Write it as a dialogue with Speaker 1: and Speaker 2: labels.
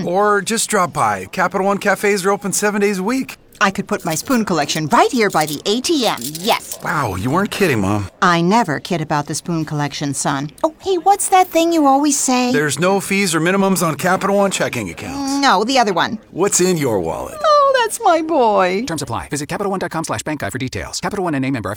Speaker 1: Or just drop by. Capital One cafes are open 7 days a week.
Speaker 2: I could put my spoon collection right here by the ATM, yes.
Speaker 1: Wow, you weren't kidding, Mom.
Speaker 2: I never kid about the spoon collection, son. Oh, hey, what's that thing you always say?
Speaker 1: There's no fees or minimums on Capital One checking accounts.
Speaker 2: No, the other one.
Speaker 1: What's in your wallet?
Speaker 2: Oh, that's my boy.
Speaker 3: Terms apply. Visit CapitalOne.com/bankguide for details. Capital One and a member